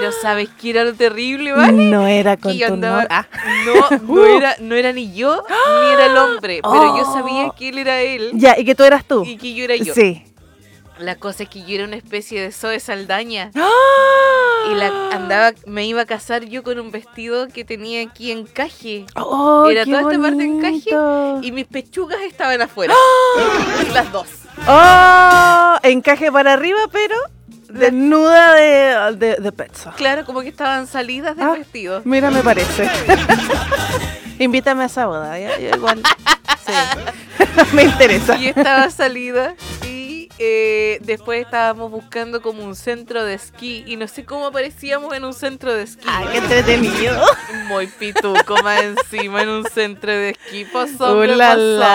Pero ¿sabes qué era lo terrible, vale? No era con Que yo tu andaba... novio. No era ni yo, ni era el hombre. Pero yo sabía que él era él Ya, y que tú eras tú. y que yo era yo. Sí. La cosa es que yo era una especie de Zoe Saldaña. ¡Ah! Y me iba a casar yo con un vestido que tenía aquí encaje. Oh, Era qué toda esta parte bonito. encaje y mis pechugas estaban afuera. Las dos. Oh, encaje para arriba, pero desnuda de pecho. Claro, como que estaban salidas del vestido. Mira, me parece. Invítame a esa boda, ¿ya? Yo igual. Sí. Me interesa. Y estaba salida y después estábamos buscando como un centro de esquí y no sé cómo aparecíamos en un centro de esquí. Ay, qué entretenido. Muy pituco más encima en un centro de esquí. Pasó, hombre, ¡Hola!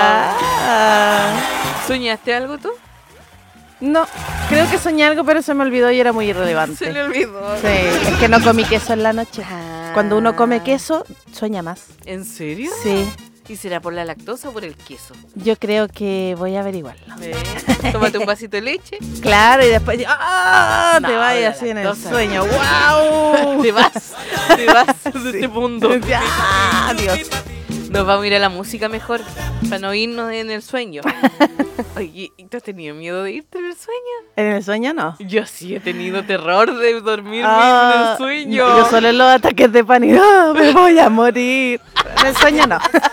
pasó. ¿Soñaste algo tú? No, creo que soñé algo, pero se me olvidó y era muy irrelevante. Se le olvidó. Sí, es que no comí queso en la noche. Ah. Cuando uno come queso, sueña más. ¿En serio? Sí, ¿Y será por la lactosa o por el queso? yo creo que voy a averiguarlo. Tómate un vasito de leche. Claro, y después te No, vayas la así en el lactosa. sueño. ¡Wow! Te vas de este mundo. Ya, Dios. Nos vamos a ir a la música mejor, para no irnos en el sueño. Oye, ¿y ¿tú has tenido miedo de irte en el sueño? En el sueño no. Yo sí he tenido terror de dormirme Ah, en el sueño. Yo solo en los ataques de pánico. Me voy a morir. En el sueño no.